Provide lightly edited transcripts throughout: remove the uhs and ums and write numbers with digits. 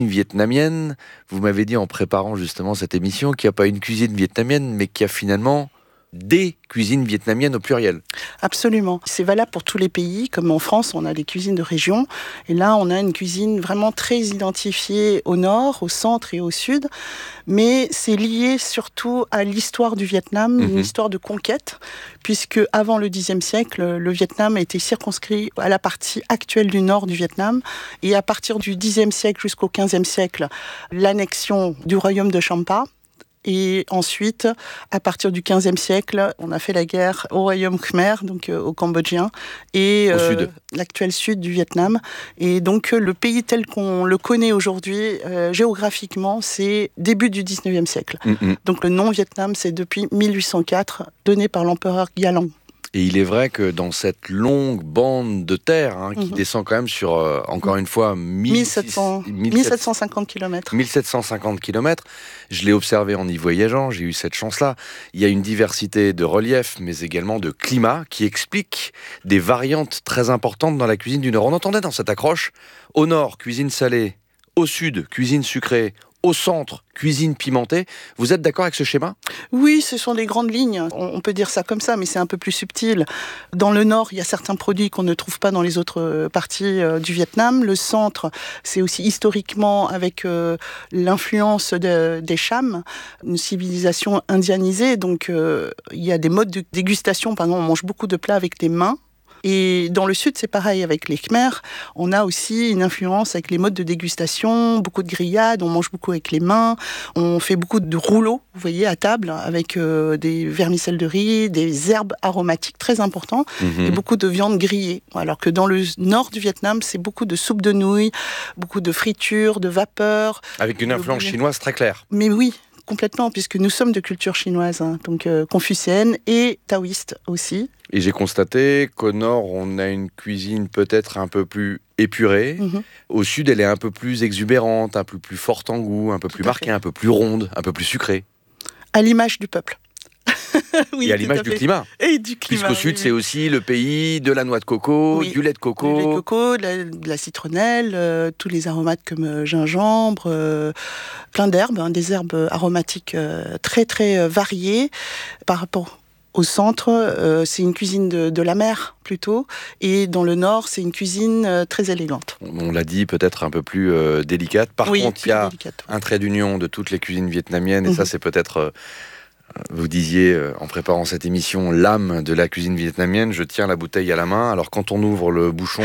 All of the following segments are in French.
vietnamienne. Vous m'avez dit en préparant justement cette émission qu'il n'y a pas une cuisine vietnamienne, mais qu'il y a finalement des cuisines vietnamiennes au pluriel. Absolument. C'est valable pour tous les pays. Comme en France, on a des cuisines de région. Et là, on a une cuisine vraiment très identifiée au nord, au centre et au sud. Mais c'est lié surtout à l'histoire du Vietnam, une histoire de conquête, puisque avant le Xe siècle, le Vietnam a été circonscrit à la partie actuelle du nord du Vietnam. Et à partir du Xe siècle jusqu'au XVe siècle, l'annexion du royaume de Champa. Et ensuite, à partir du XVe siècle, on a fait la guerre au royaume Khmer, donc aux Cambodgiens, et au sud. L'actuel sud du Vietnam. Et donc, le pays tel qu'on le connaît aujourd'hui, géographiquement, c'est début du XIXe siècle. Donc, le nom Vietnam, c'est depuis 1804, donné par l'empereur Gia Long. Et il est vrai que dans cette longue bande de terre qui descend quand même sur, encore une fois, 1750 km. 1750 km. Je l'ai observé en y voyageant, j'ai eu cette chance-là. Il y a une diversité de relief, mais également de climat, qui explique des variantes très importantes dans la cuisine du Nord. On entendait dans cette accroche, au Nord, cuisine salée, au Sud, cuisine sucrée, au centre, cuisine pimentée. Vous êtes d'accord avec ce schéma ? Oui, ce sont des grandes lignes. On peut dire ça comme ça, mais c'est un peu plus subtil. Dans le nord, il y a certains produits qu'on ne trouve pas dans les autres parties du Vietnam. Le centre, c'est aussi historiquement avec l'influence des Cham, une civilisation indianisée. Donc, il y a des modes de dégustation. Par exemple, on mange beaucoup de plats avec les mains. Et dans le sud, c'est pareil avec les Khmers. On a aussi une influence avec les modes de dégustation, beaucoup de grillades, on mange beaucoup avec les mains, on fait beaucoup de rouleaux, vous voyez, à table, avec des vermicelles de riz, des herbes aromatiques très importants, et beaucoup de viande grillée. Alors que dans le nord du Vietnam, c'est beaucoup de soupe de nouilles, beaucoup de fritures, de vapeur. Avec une influence chinoise très claire. Mais oui, complètement, puisque nous sommes de culture chinoise, donc confucéenne et taoïste aussi. Et j'ai constaté qu'au nord, on a une cuisine peut-être un peu plus épurée. Au sud, elle est un peu plus exubérante, un peu plus forte en goût, un peu plus marquée, un peu plus ronde, un peu plus sucrée. À l'image du peuple. Oui, et à l'image du climat. Et du climat. Puisqu'au sud, c'est aussi le pays de la noix de coco, du lait de coco. Du lait de coco, de la citronnelle, tous les aromates comme gingembre, plein d'herbes, des herbes aromatiques très très variées. Par rapport au centre, c'est une cuisine de la mer plutôt, et dans le nord, c'est une cuisine très élégante. On l'a dit, peut-être un peu plus délicate. Par contre, il y a un trait d'union de toutes les cuisines vietnamiennes, et ça, c'est peut-être... Vous disiez, en préparant cette émission, l'âme de la cuisine vietnamienne. Je tiens la bouteille à la main. Alors, quand on ouvre le bouchon,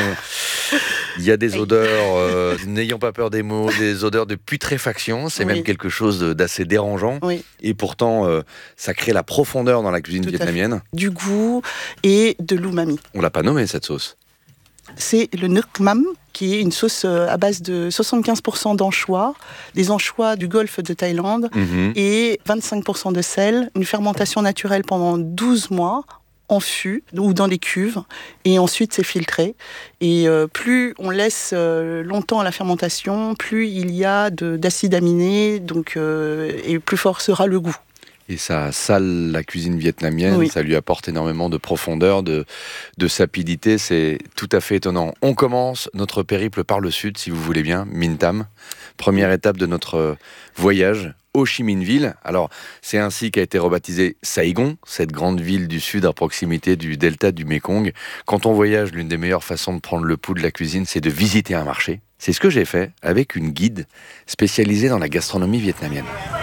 il y a des odeurs, n'ayant pas peur des mots, des odeurs de putréfaction. C'est même quelque chose d'assez dérangeant. Et pourtant, ça crée la profondeur dans la cuisine vietnamienne. Du goût et de l'umami. On l'a pas nommé, cette sauce. C'est le Nuoc Mam, qui est une sauce à base de 75% d'anchois, des anchois du golfe de Thaïlande, et 25% de sel, une fermentation naturelle pendant 12 mois, en fût ou dans des cuves, et ensuite c'est filtré. Et plus on laisse longtemps la fermentation, plus il y a d'acides aminés, donc, et plus fort sera le goût. Et ça sale la cuisine vietnamienne, ça lui apporte énormément de profondeur, de sapidité, c'est tout à fait étonnant. On commence notre périple par le sud, si vous voulez bien, Minh Tam. Première étape de notre voyage, Ho Chi Minh Ville. Alors, c'est ainsi qu'a été rebaptisée Saigon, cette grande ville du sud à proximité du delta du Mékong. Quand on voyage, l'une des meilleures façons de prendre le pouls de la cuisine, c'est de visiter un marché. C'est ce que j'ai fait avec une guide spécialisée dans la gastronomie vietnamienne.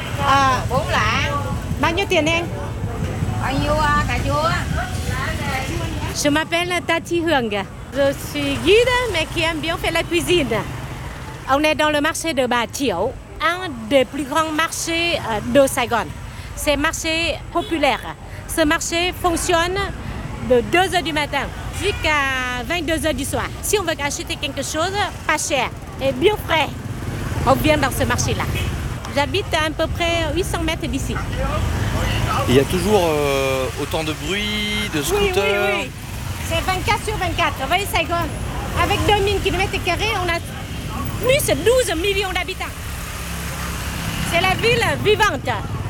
Je m'appelle Tati Hương. Je suis guide, mais qui aime bien faire la cuisine. On est dans le marché de Bà Chiểu, un des plus grands marchés de Saigon. C'est un marché populaire. Ce marché fonctionne de 2h du matin jusqu'à 22h du soir. Si on veut acheter quelque chose, pas cher et bien frais, on vient dans ce marché-là. J'habite à peu près 800 mètres d'ici. Il y a toujours autant de bruit, de scooters. Oui. C'est 24 sur 24. Vous voyez Saigon, avec 2000 km², on a plus de 12 millions d'habitants. C'est la ville vivante.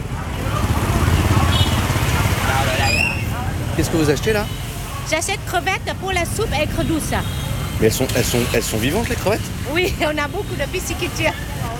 Qu'est-ce que vous achetez là ? J'achète crevettes pour la soupe à aigre douce. Mais elles sont vivantes les crevettes ? Oui, on a beaucoup de pisciculture.